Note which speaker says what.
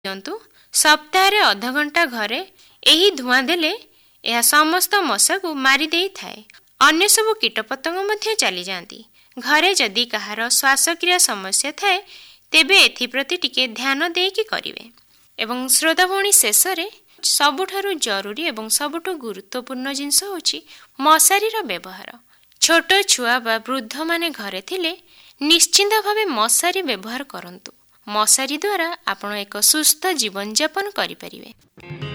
Speaker 1: ଦିଅନ୍ତୁ। ସପ୍ତାହରେ ଅଧଘଣ୍ଟା ଘରେ ଏହି ଧୂଆଁ ଦେଲେ ଏହା ସମସ୍ତ ମଶାକୁ ମାରି ଦେଇଥାଏ। ଅନ୍ୟ ସବୁ କୀଟପତଙ୍ଗ ମଧ୍ୟ ଚାଲିଯାଆନ୍ତି। ଘରେ ଯଦି କାହାର ଶ୍ୱାସକ୍ରିୟା ସମସ୍ୟା ଥାଏ ତେବେ ଏଥିପ୍ରତି ଟିକେ ଧ୍ୟାନ ଦେଇକି କରିବେ। ଏବଂ ଶ୍ରୋତା ଭଉଣୀ, ଶେଷରେ ସବୁଠାରୁ ଜରୁରୀ ଏବଂ ସବୁଠୁ ଗୁରୁତ୍ୱପୂର୍ଣ୍ଣ ଜିନିଷ ହେଉଛି ମଶାରୀର ବ୍ୟବହାର। ଛୋଟ ଛୁଆ ବା ବୃଦ୍ଧମାନେ ଘରେ ଥିଲେ ନିଶ୍ଚିନ୍ତ ଭାବେ ମଶାରୀ ବ୍ୟବହାର କରନ୍ତୁ। ମଶାରୀ ଦ୍ୱାରା ଆପଣ ଏକ ସୁସ୍ଥ ଜୀବନଯାପନ କରିପାରିବେ।